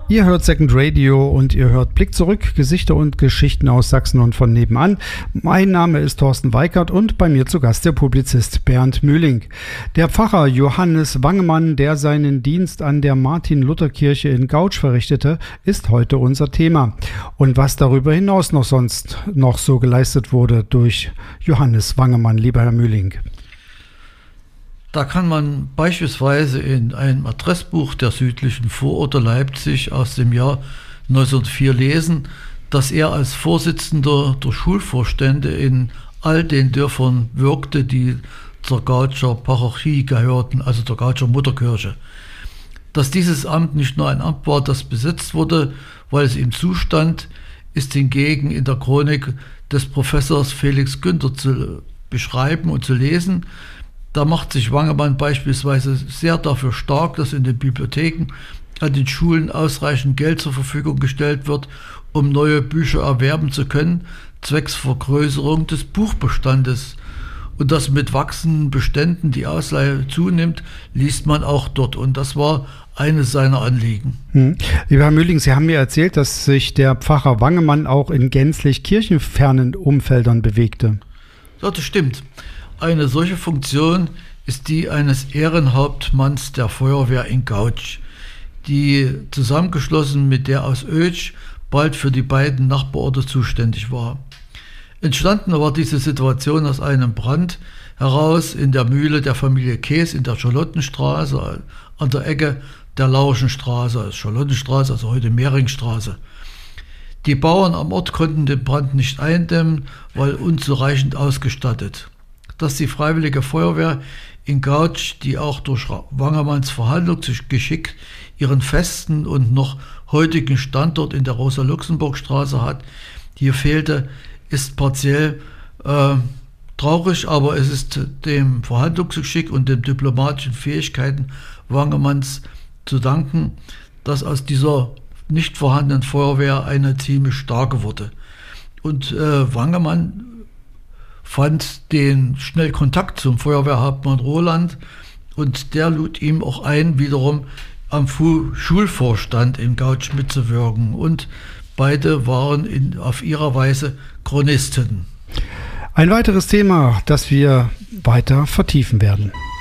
Ihr hört Second Radio und ihr hört Blick zurück, Gesichter und Geschichten aus Sachsen und von nebenan. Mein Name ist Thorsten Weikert und bei mir zu Gast der Publizist Bernd Mühling. Der Pfarrer Johannes Wangemann, der seinen Dienst an der Martin-Luther-Kirche in Gautsch verrichtete, ist heute unser Thema. Und was darüber hinaus sonst noch so geleistet wurde durch Johannes Wangemann, lieber Herr Mühling. Da kann man beispielsweise in einem Adressbuch der südlichen Vororte Leipzig aus dem Jahr 1904 lesen, dass er als Vorsitzender der Schulvorstände in all den Dörfern wirkte, die zur Gautscher Parochie gehörten, also zur Gautscher Mutterkirche. Dass dieses Amt nicht nur ein Amt war, das besetzt wurde, weil es ihm zustand, ist hingegen in der Chronik des Professors Felix Günther zu beschreiben und zu lesen. Da macht sich Wangemann beispielsweise sehr dafür stark, dass in den Bibliotheken an den Schulen ausreichend Geld zur Verfügung gestellt wird, um neue Bücher erwerben zu können, zwecks Vergrößerung des Buchbestandes. Und dass mit wachsenden Beständen die Ausleihe zunimmt, liest man auch dort. Und das war eines seiner Anliegen. Lieber Herr Mühling, Sie haben mir erzählt, dass sich der Pfarrer Wangemann auch in gänzlich kirchenfernen Umfeldern bewegte. Ja, das stimmt. Eine solche Funktion ist die eines Ehrenhauptmanns der Feuerwehr in Gautsch, die zusammengeschlossen mit der aus Oetsch bald für die beiden Nachbarorte zuständig war. Entstanden war diese Situation aus einem Brand heraus in der Mühle der Familie Kees in der Charlottenstraße an der Ecke der Lauerschen Straße, also Charlottenstraße, also heute Mehringstraße. Die Bauern am Ort konnten den Brand nicht eindämmen, weil unzureichend ausgestattet. Dass die Freiwillige Feuerwehr in Gautsch, die auch durch Wangemanns Verhandlungsgeschick ihren festen und noch heutigen Standort in der Rosa-Luxemburg-Straße hat, hier fehlte, ist partiell traurig, aber es ist dem Verhandlungsgeschick und den diplomatischen Fähigkeiten Wangemanns zu danken, dass aus dieser nicht vorhandenen Feuerwehr eine ziemlich starke wurde. Und Wangemann fand den schnell Kontakt zum Feuerwehrhauptmann Roland und der lud ihm auch ein, wiederum am Schulvorstand in Gautsch mitzuwirken. Und beide waren auf ihrer Weise Chronisten. Ein weiteres Thema, das wir weiter vertiefen werden.